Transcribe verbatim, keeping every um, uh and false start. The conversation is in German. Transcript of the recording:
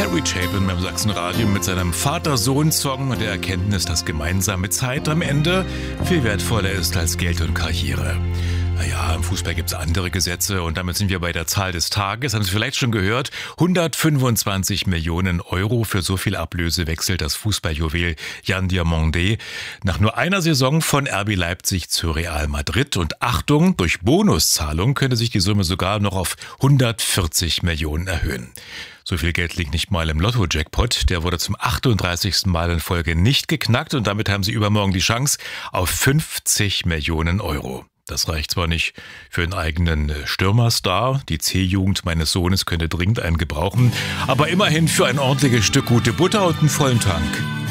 Harry Chapin beim Sachsenradio mit seinem Vater-Sohn-Song und der Erkenntnis, dass gemeinsame Zeit am Ende viel wertvoller ist als Geld und Karriere. Naja, im Fußball gibt es andere Gesetze und damit sind wir bei der Zahl des Tages. Haben Sie vielleicht schon gehört? hundertfünfundzwanzig Millionen Euro für so viel Ablöse wechselt das Fußballjuwel Yann Diomandé nach nur einer Saison von R B Leipzig zu Real Madrid. Und Achtung, durch Bonuszahlung könnte sich die Summe sogar noch auf hundertvierzig Millionen erhöhen. So viel Geld liegt nicht mal im Lotto-Jackpot. Der wurde zum achtunddreißigsten Mal in Folge nicht geknackt und damit haben Sie übermorgen die Chance auf fünfzig Millionen Euro. Das reicht zwar nicht für einen eigenen Stürmerstar, die C-Jugend meines Sohnes könnte dringend einen gebrauchen, aber immerhin für ein ordentliches Stück gute Butter und einen vollen Tank.